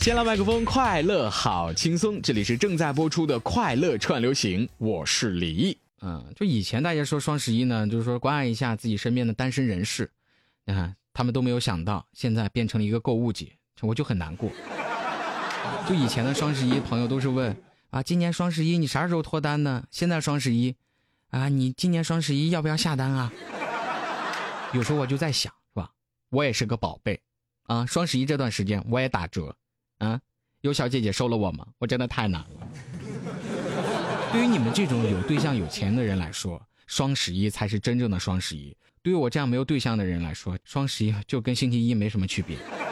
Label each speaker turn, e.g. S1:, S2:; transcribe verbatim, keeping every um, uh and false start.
S1: 先来麦克风，快乐好轻松，这里是正在播出的快乐串流行，我是李毅。
S2: 嗯，就以前大家说双十一呢，就是说关爱一下自己身边的单身人士，你看他们都没有想到，现在变成了一个购物节，我就很难过。就以前的双十一，朋友都是问啊，今年双十一你啥时候脱单呢？现在双十一啊，你今年双十一要不要下单啊？有时候我就在想，是吧？我也是个宝贝啊，双十一这段时间我也打折啊，有小姐姐收了我吗？我真的太难了。对于你们这种有对象有钱的人来说，双十一才是真正的双十一。对于我这样没有对象的人来说，双十一就跟星期一没什么区别。